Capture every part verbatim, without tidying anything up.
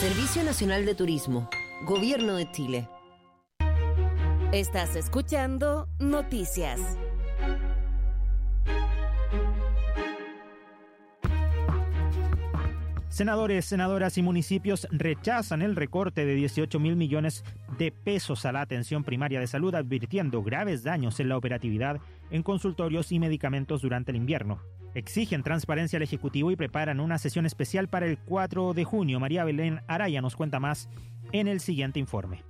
Servicio Nacional de Turismo, Gobierno de Chile. Estás escuchando Noticias. Senadores, senadoras y municipios rechazan el recorte de dieciocho mil millones de pesos a la atención primaria de salud, advirtiendo graves daños en la operatividad en consultorios y medicamentos durante el invierno. Exigen transparencia al Ejecutivo y preparan una sesión especial para el cuatro de junio. María Belén Araya nos cuenta más en el siguiente informe.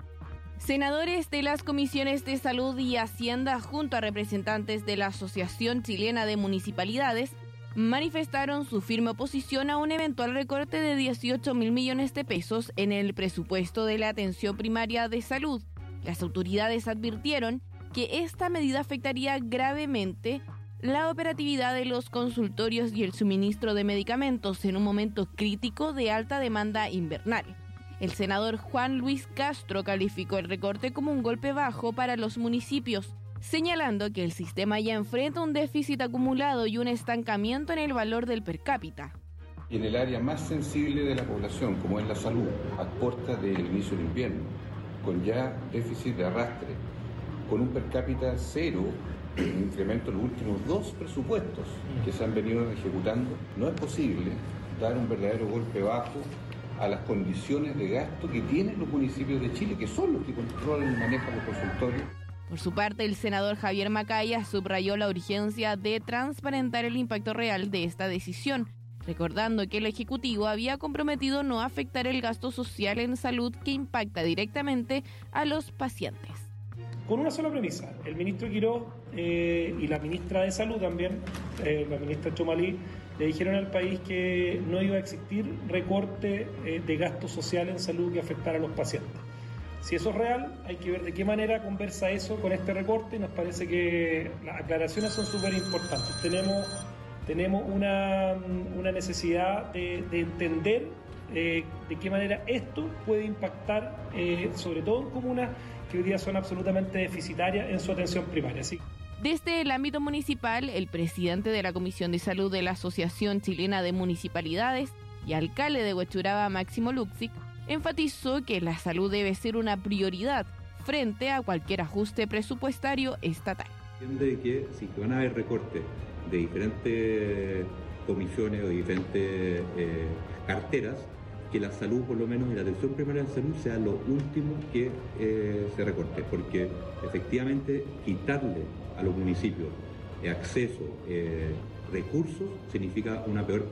Senadores de las comisiones de Salud y Hacienda, junto a representantes de la Asociación Chilena de Municipalidades, manifestaron su firme oposición a un eventual recorte de dieciocho mil millones de pesos en el presupuesto de la atención primaria de salud. Las autoridades advirtieron que esta medida afectaría gravemente la operatividad de los consultorios y el suministro de medicamentos en un momento crítico de alta demanda invernal. El senador Juan Luis Castro calificó el recorte como un golpe bajo para los municipios, señalando que el sistema ya enfrenta un déficit acumulado y un estancamiento en el valor del per cápita. En el área más sensible de la población, como es la salud, a puertas del inicio del invierno, con ya déficit de arrastre, con un per cápita cero, un incremento en los últimos dos presupuestos que se han venido ejecutando, no es posible dar un verdadero golpe bajo a las condiciones de gasto que tienen los municipios de Chile, que son los que controlan y manejan los consultorios. Por su parte, el senador Javier Macaya subrayó la urgencia de transparentar el impacto real de esta decisión, recordando que el Ejecutivo había comprometido no afectar el gasto social en salud que impacta directamente a los pacientes. Con una sola premisa, el ministro Quirós eh, y la ministra de Salud también, eh, la ministra Chomalí, le dijeron al país que no iba a existir recorte eh, de gasto social en salud que afectara a los pacientes. Si eso es real, hay que ver de qué manera conversa eso con este recorte, y nos parece que las aclaraciones son súper importantes. Tenemos, tenemos una, una necesidad de, de entender eh, de qué manera esto puede impactar, eh, sobre todo en comunas que hoy día son absolutamente deficitarias en su atención primaria. ¿Sí? Desde el ámbito municipal, el presidente de la Comisión de Salud de la Asociación Chilena de Municipalidades y alcalde de Huechuraba, Máximo Luxic, enfatizó que la salud debe ser una prioridad frente a cualquier ajuste presupuestario estatal. Entiende que si van a haber recortes de diferentes comisiones o diferentes eh, carteras, que la salud, por lo menos, y la atención primaria de salud sea lo último que eh, se recorte, porque efectivamente quitarle a los municipios eh, acceso, eh, recursos, significa una peor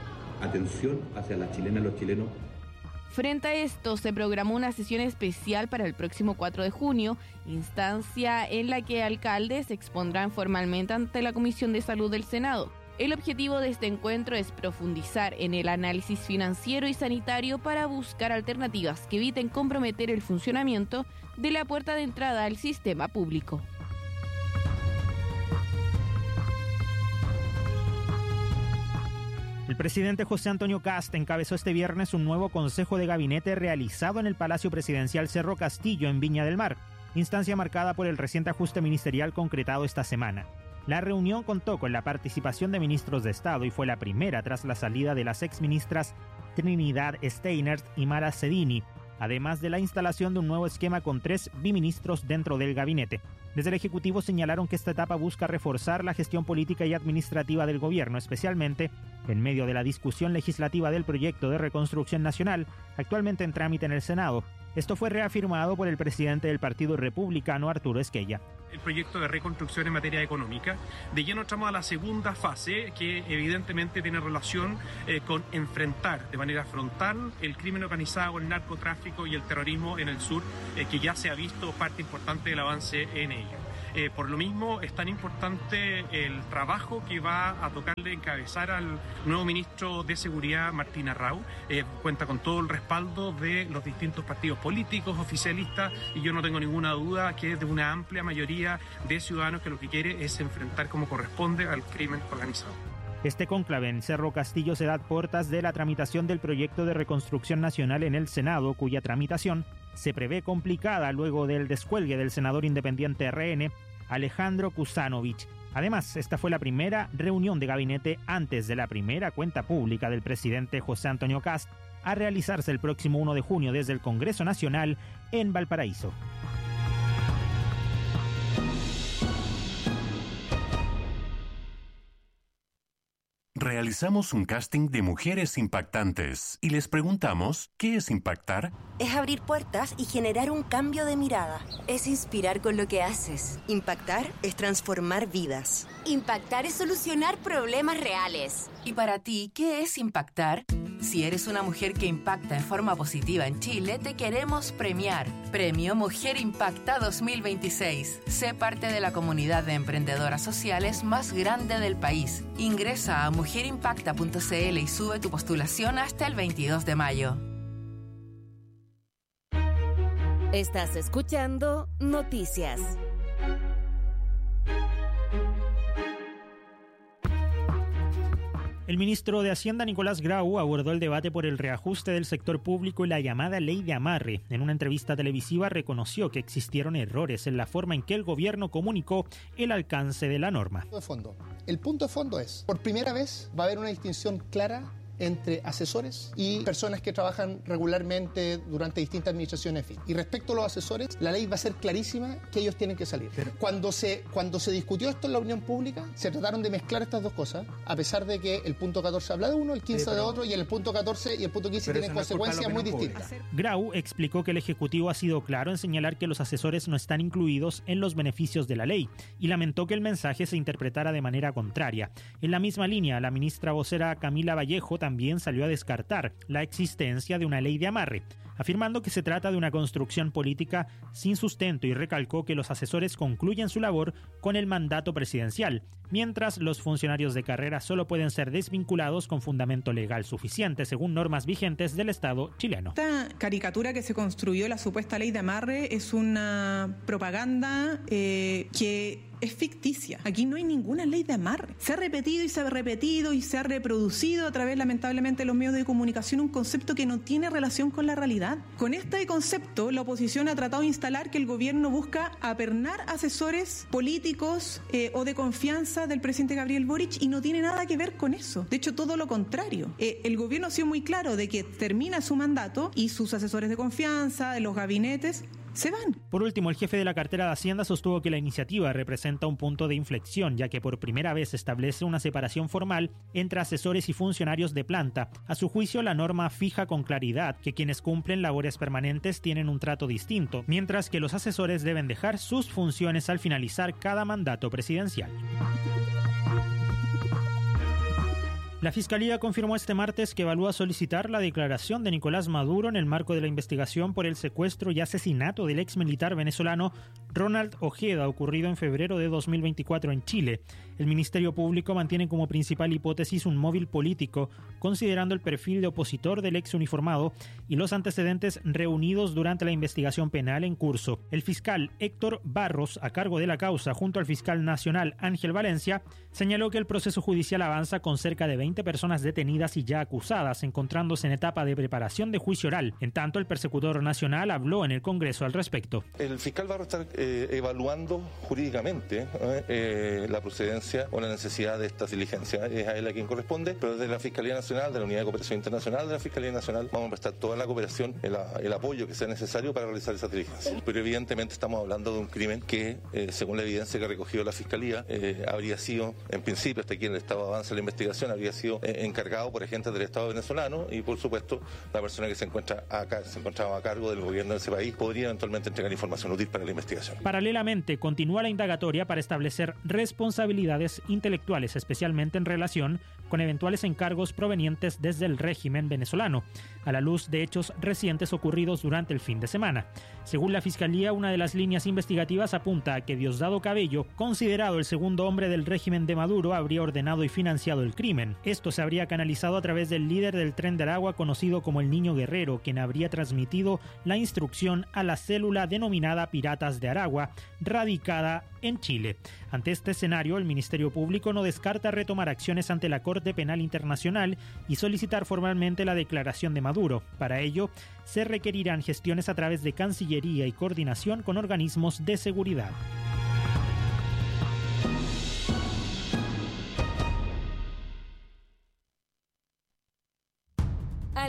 atención hacia las chilenas y los chilenos. Frente a esto, se programó una sesión especial para el próximo cuatro de junio, instancia en la que alcaldes se expondrán formalmente ante la Comisión de Salud del Senado. El objetivo de este encuentro es profundizar en el análisis financiero y sanitario para buscar alternativas que eviten comprometer el funcionamiento de la puerta de entrada al sistema público. El presidente José Antonio Kast encabezó este viernes un nuevo consejo de gabinete realizado en el Palacio Presidencial Cerro Castillo en Viña del Mar, instancia marcada por el reciente ajuste ministerial concretado esta semana. La reunión contó con la participación de ministros de Estado y fue la primera tras la salida de las exministras Trinidad Steinert y Mara Cedini, además de la instalación de un nuevo esquema con tres biministros dentro del gabinete. Desde el Ejecutivo señalaron que esta etapa busca reforzar la gestión política y administrativa del gobierno, especialmente en medio de la discusión legislativa del proyecto de reconstrucción nacional, actualmente en trámite en el Senado. Esto fue reafirmado por el presidente del Partido Republicano, Arturo Esquella. El proyecto de reconstrucción en materia económica. De lleno entramos a la segunda fase, que evidentemente tiene relación eh, con enfrentar de manera frontal el crimen organizado, el narcotráfico y el terrorismo en el sur, eh, que ya se ha visto parte importante del avance en ello. Eh, por lo mismo es tan importante el trabajo que va a tocarle encabezar al nuevo ministro de Seguridad, Martín Arrau. Eh, cuenta con todo el respaldo de los distintos partidos políticos, oficialistas, y yo no tengo ninguna duda que es de una amplia mayoría de ciudadanos que lo que quiere es enfrentar como corresponde al crimen organizado. Este cónclave en Cerro Castillo se da a puertas de la tramitación del proyecto de reconstrucción nacional en el Senado, cuya tramitación se prevé complicada luego del descuelgue del senador independiente R N, Alejandro Kuzanovich. Además, esta fue la primera reunión de gabinete antes de la primera cuenta pública del presidente José Antonio Kast, a realizarse el próximo uno de junio desde el Congreso Nacional en Valparaíso. Realizamos un casting de mujeres impactantes y les preguntamos, ¿qué es impactar? Es abrir puertas y generar un cambio de mirada. Es inspirar con lo que haces. Impactar es transformar vidas. Impactar es solucionar problemas reales. ¿Y para ti qué es impactar? Si eres una mujer que impacta en forma positiva en Chile, te queremos premiar. Premio Mujer Impacta dos mil veintiséis. Sé parte de la comunidad de emprendedoras sociales más grande del país. Ingresa a mujer impacta punto c l y sube tu postulación hasta el veintidós de mayo. Estás escuchando Noticias. El ministro de Hacienda, Nicolás Grau, abordó el debate por el reajuste del sector público y la llamada ley de amarre. En una entrevista televisiva reconoció que existieron errores en la forma en que el gobierno comunicó el alcance de la norma. De fondo. El punto de fondo es, por primera vez va a haber una distinción clara entre asesores y personas que trabajan regularmente durante distintas administraciones. Y respecto a los asesores, la ley va a ser clarísima que ellos tienen que salir. Pero cuando se, cuando se discutió esto en la opinión pública, se trataron de mezclar estas dos cosas, a pesar de que el punto catorce habla de uno, el quince sí, pero, de otro, y el punto catorce y el punto quince tienen consecuencias no muy distintas. Grau explicó que el Ejecutivo ha sido claro en señalar que los asesores no están incluidos en los beneficios de la ley y lamentó que el mensaje se interpretara de manera contraria. En la misma línea, la ministra vocera Camila Vallejo también también salió a descartar la existencia de una ley de amarre, afirmando que se trata de una construcción política sin sustento y recalcó que los asesores concluyen su labor con el mandato presidencial, mientras los funcionarios de carrera solo pueden ser desvinculados con fundamento legal suficiente, según normas vigentes del Estado chileno. Esta caricatura que se construyó, la supuesta ley de amarre, es una propaganda eh, que es ficticia. Aquí no hay ninguna ley de amarre. Se ha repetido y se ha repetido y se ha reproducido a través, lamentablemente, de los medios de comunicación un concepto que no tiene relación con la realidad. Con este concepto, la oposición ha tratado de instalar que el gobierno busca apernar asesores políticos eh, o de confianza del presidente Gabriel Boric y no tiene nada que ver con eso. De hecho, todo lo contrario. Eh, el gobierno ha sido muy claro de que termina su mandato y sus asesores de confianza, de los gabinetes, se van. Por último, el jefe de la cartera de Hacienda sostuvo que la iniciativa representa un punto de inflexión, ya que por primera vez establece una separación formal entre asesores y funcionarios de planta. A su juicio, la norma fija con claridad que quienes cumplen labores permanentes tienen un trato distinto, mientras que los asesores deben dejar sus funciones al finalizar cada mandato presidencial. La Fiscalía confirmó este martes que evalúa solicitar la declaración de Nicolás Maduro en el marco de la investigación por el secuestro y asesinato del ex militar venezolano Ronald Ojeda, ocurrido en febrero de dos mil veinticuatro en Chile. El Ministerio Público mantiene como principal hipótesis un móvil político, considerando el perfil de opositor del ex uniformado y los antecedentes reunidos durante la investigación penal en curso. El fiscal Héctor Barros, a cargo de la causa, junto al fiscal nacional Ángel Valencia, señaló que el proceso judicial avanza con cerca de veinte personas detenidas y ya acusadas, encontrándose en etapa de preparación de juicio oral. En tanto, el persecutor nacional habló en el Congreso al respecto. El fiscal va a estar eh, evaluando jurídicamente eh, eh, la procedencia o la necesidad de estas diligencias. Es a él a quien corresponde, pero desde la Fiscalía Nacional, de la Unidad de Cooperación Internacional de la Fiscalía Nacional, vamos a prestar toda la cooperación, el, el apoyo que sea necesario para realizar esas diligencias. Pero evidentemente estamos hablando de un crimen que, eh, según la evidencia que ha recogido la Fiscalía, eh, habría sido, en principio, hasta aquí en el estado de avance de la investigación, habría sido eh, encargado por agentes del Estado venezolano y, por supuesto, la persona que se encuentra acá, se encontraba a cargo del gobierno de ese país podría eventualmente entregar información útil para la investigación. Paralelamente, continúa la indagatoria para establecer responsabilidades intelectuales, especialmente en relación con eventuales encargos provenientes desde el régimen venezolano, a la luz de hechos recientes ocurridos durante el fin de semana. Según la Fiscalía, una de las líneas investigativas apunta a que Diosdado Cabello, considerado el segundo hombre del régimen de Maduro, habría ordenado y financiado el crimen. Esto se habría canalizado a través del líder del Tren de Aragua, conocido como el Niño Guerrero, quien habría transmitido la instrucción a la célula denominada Piratas de Aragua, radicada en Chile. Ante este escenario, el Ministerio Público no descarta retomar acciones ante la Corte Penal Internacional y solicitar formalmente la declaración de Maduro. Para ello, se requerirán gestiones a través de Cancillería y coordinación con organismos de seguridad.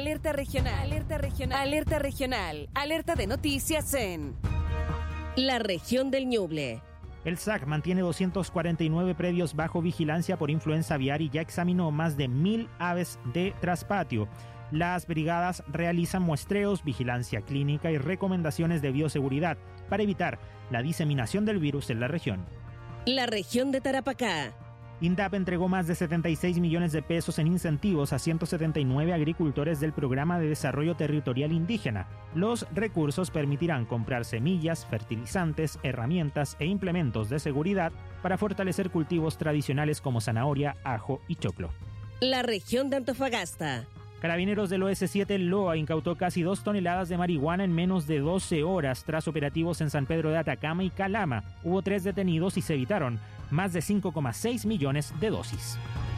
Alerta regional, alerta regional, alerta regional, alerta de noticias en la región del Ñuble. El S A C mantiene doscientos cuarenta y nueve predios bajo vigilancia por influenza aviar y ya examinó más de mil aves de traspatio. Las brigadas realizan muestreos, vigilancia clínica y recomendaciones de bioseguridad para evitar la diseminación del virus en la región. La región de Tarapacá. INDAP entregó más de setenta y seis millones de pesos en incentivos a ciento setenta y nueve agricultores del Programa de Desarrollo Territorial Indígena. Los recursos permitirán comprar semillas, fertilizantes, herramientas e implementos de seguridad para fortalecer cultivos tradicionales como zanahoria, ajo y choclo. La región de Antofagasta. Carabineros del O S siete Loa incautó casi dos toneladas de marihuana en menos de doce horas tras operativos en San Pedro de Atacama y Calama. Hubo tres detenidos y se evitaron más de cinco coma seis millones de dosis.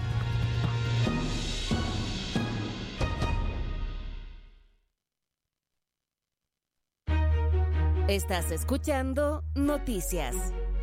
Estás escuchando Noticias.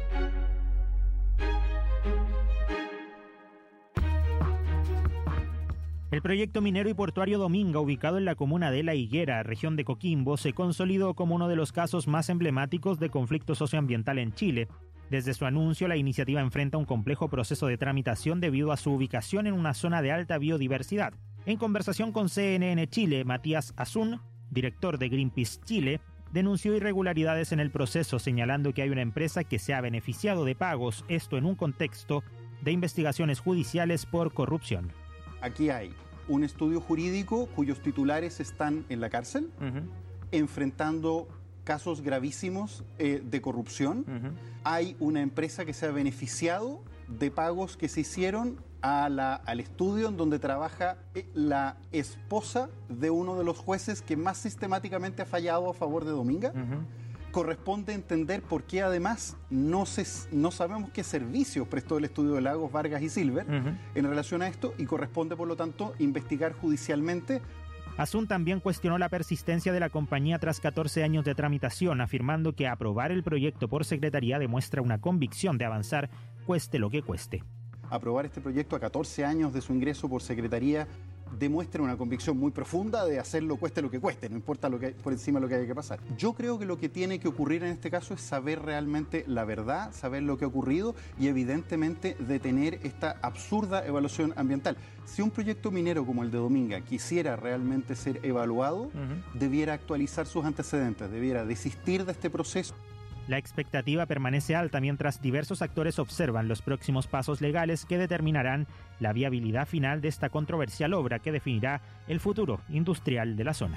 El proyecto minero y portuario Dominga, ubicado en la comuna de La Higuera, región de Coquimbo, se consolidó como uno de los casos más emblemáticos de conflicto socioambiental en Chile. Desde su anuncio, la iniciativa enfrenta un complejo proceso de tramitación debido a su ubicación en una zona de alta biodiversidad. En conversación con C N N Chile, Matías Azun, director de Greenpeace Chile, denunció irregularidades en el proceso, señalando que hay una empresa que se ha beneficiado de pagos, esto en un contexto de investigaciones judiciales por corrupción. Aquí hay un estudio jurídico cuyos titulares están en la cárcel, uh-huh. enfrentando casos gravísimos eh, de corrupción. Uh-huh. Hay una empresa que se ha beneficiado de pagos que se hicieron a la, al estudio en donde trabaja la esposa de uno de los jueces que más sistemáticamente ha fallado a favor de Dominga. Uh-huh. Corresponde entender por qué además no, se, no sabemos qué servicios prestó el estudio de Lagos, Vargas y Silver uh-huh. en relación a esto, y corresponde por lo tanto investigar judicialmente. Azun también cuestionó la persistencia de la compañía tras catorce años de tramitación, afirmando que aprobar el proyecto por secretaría demuestra una convicción de avanzar, cueste lo que cueste. Aprobar este proyecto a catorce años de su ingreso por secretaría demuestra una convicción muy profunda de hacerlo cueste lo que cueste, no importa lo que, por encima lo que haya que pasar. Yo creo que lo que tiene que ocurrir en este caso es saber realmente la verdad, saber lo que ha ocurrido y evidentemente detener esta absurda evaluación ambiental. Si un proyecto minero como el de Dominga quisiera realmente ser evaluado, uh-huh. debiera actualizar sus antecedentes, debiera desistir de este proceso. La expectativa permanece alta mientras diversos actores observan los próximos pasos legales que determinarán la viabilidad final de esta controversial obra que definirá el futuro industrial de la zona.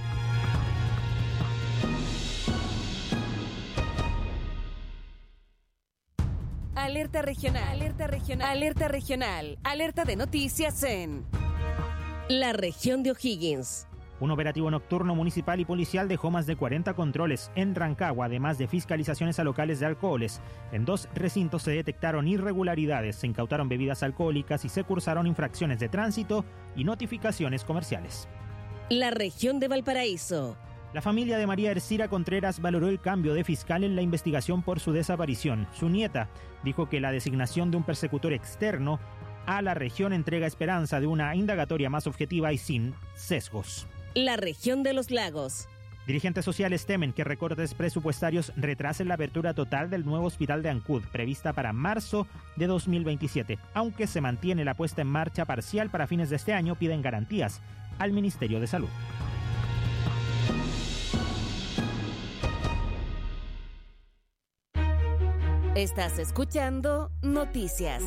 Alerta regional, alerta regional, alerta regional, alerta de noticias en la región de O'Higgins. Un operativo nocturno municipal y policial dejó más de cuarenta controles en Rancagua, además de fiscalizaciones a locales de alcoholes. En dos recintos se detectaron irregularidades, se incautaron bebidas alcohólicas y se cursaron infracciones de tránsito y notificaciones comerciales. La región de Valparaíso. La familia de María Ercira Contreras valoró el cambio de fiscal en la investigación por su desaparición. Su nieta dijo que la designación de un persecutor externo a la región entrega esperanza de una indagatoria más objetiva y sin sesgos. La región de los lagos. Dirigentes sociales temen que recortes presupuestarios retrasen la apertura total del nuevo hospital de Ancud, prevista para marzo de dos mil veintisiete. Aunque se mantiene la puesta en marcha parcial para fines de este año, piden garantías al Ministerio de Salud. Estás escuchando Noticias.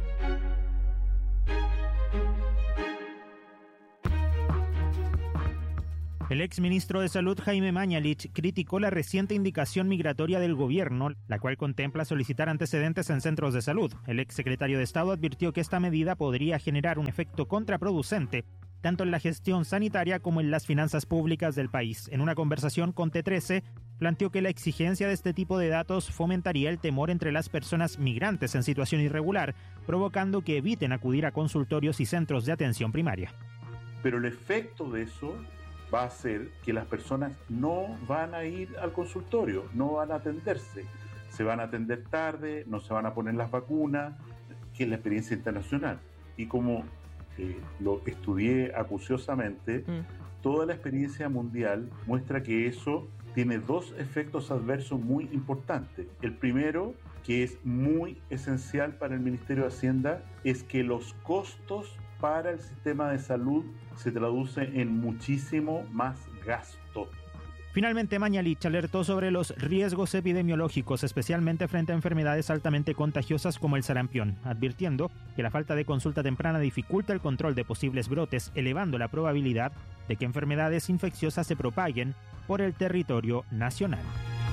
El exministro de Salud, Jaime Mañalich, criticó la reciente indicación migratoria del gobierno, la cual contempla solicitar antecedentes en centros de salud. El exsecretario de Estado advirtió que esta medida podría generar un efecto contraproducente, tanto en la gestión sanitaria como en las finanzas públicas del país. En una conversación con T trece, planteó que la exigencia de este tipo de datos fomentaría el temor entre las personas migrantes en situación irregular, provocando que eviten acudir a consultorios y centros de atención primaria. Pero el efecto de eso va a ser que las personas no van a ir al consultorio, no van a atenderse, se van a atender tarde, no se van a poner las vacunas, que es la experiencia internacional. Y como eh, lo estudié acuciosamente, mm. toda la experiencia mundial muestra que eso tiene dos efectos adversos muy importantes. El primero, que es muy esencial para el Ministerio de Hacienda, es que los costos para el sistema de salud se traducen en muchísimo más gasto. Finalmente, Mañalich alertó sobre los riesgos epidemiológicos, especialmente frente a enfermedades altamente contagiosas como el sarampión, advirtiendo que la falta de consulta temprana dificulta el control de posibles brotes, elevando la probabilidad de que enfermedades infecciosas se propaguen por el territorio nacional.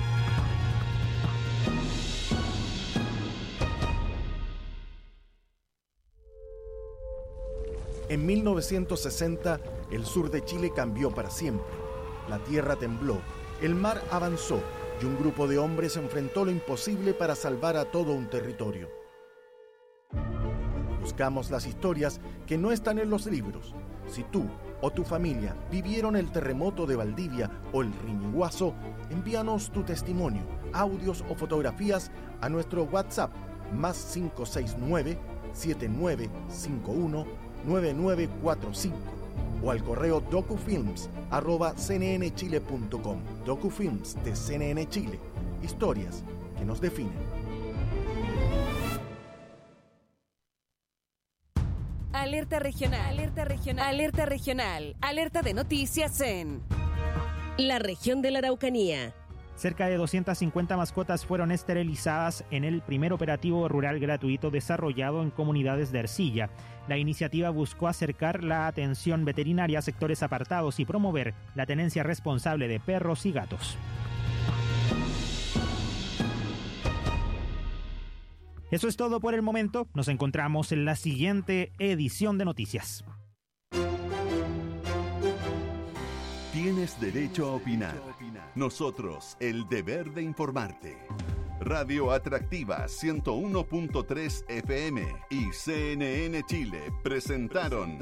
En mil novecientos sesenta, el sur de Chile cambió para siempre. La tierra tembló, el mar avanzó y un grupo de hombres enfrentó lo imposible para salvar a todo un territorio. Buscamos las historias que no están en los libros. Si tú o tu familia vivieron el terremoto de Valdivia o el Riñiguazo, envíanos tu testimonio, audios o fotografías a nuestro WhatsApp más cinco seis nueve, siete nueve cinco uno, nueve nueve cuatro cinco o al correo docufilms arroba c n n chile punto com. Docufilms de C N N Chile. Historias que nos definen. Alerta regional, alerta regional, alerta regional, alerta de noticias en la región de la Araucanía. Cerca de doscientas cincuenta mascotas fueron esterilizadas en el primer operativo rural gratuito desarrollado en comunidades de Ercilla. La iniciativa buscó acercar la atención veterinaria a sectores apartados y promover la tenencia responsable de perros y gatos. Eso es todo por el momento. Nos encontramos en la siguiente edición de Noticias. Tienes derecho a opinar. Nosotros, el deber de informarte. Radio Atractiva ciento uno punto tres F M y C N N Chile presentaron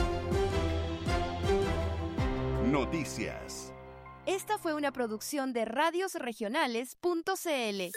Noticias. Esta fue una producción de radios regionales punto c l.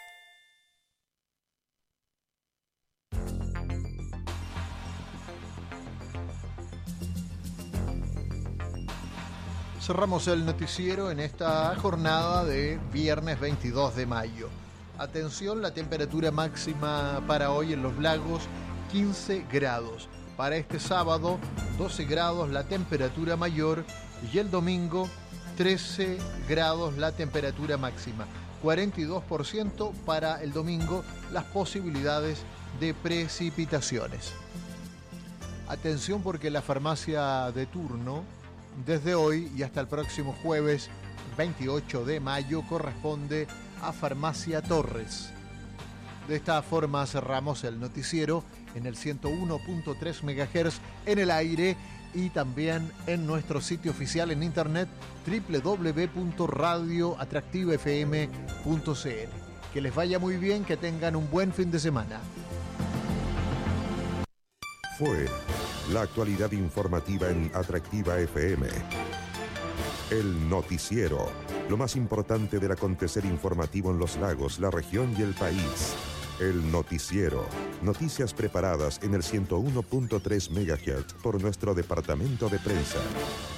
Cerramos el noticiero en esta jornada de viernes veintidós de mayo. Atención, la temperatura máxima para hoy en Los Lagos, quince grados. Para este sábado, doce grados la temperatura mayor y el domingo, trece grados la temperatura máxima. cuarenta y dos por ciento para el domingo las posibilidades de precipitaciones. Atención porque la farmacia de turno, desde hoy y hasta el próximo jueves veintiocho de mayo, corresponde a Farmacia Torres. De esta forma cerramos el noticiero en el ciento uno punto tres megahertz en el aire y también en nuestro sitio oficial en internet doble u doble u doble u punto radio atractiva f m punto c l. Que les vaya muy bien, que tengan un buen fin de semana. Fue la actualidad informativa en Atractiva F M. El noticiero, lo más importante del acontecer informativo en Los Lagos, la región y el país. El noticiero, noticias preparadas en el ciento uno punto tres megahertz por nuestro departamento de prensa.